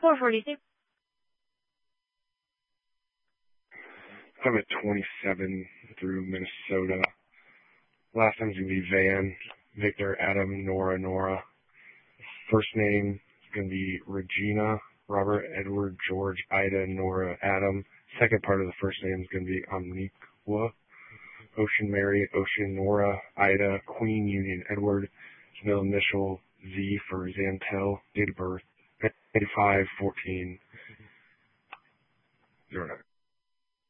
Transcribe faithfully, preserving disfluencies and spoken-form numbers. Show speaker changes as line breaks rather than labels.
four forty-six.
I'm at twenty-seven through Minnesota. Last name's going to be Van, Victor, Adam, Nora, Nora. First name is going to be Regina, Robert, Edward, George, Ida, Nora, Adam. Second part of the first name is going to be Omniqua, Ocean, Mary, Ocean, Nora, Ida, Queen, Union, Edward. Middle initial Z for Xantel. Date of birth eighty-five fourteen oh nine.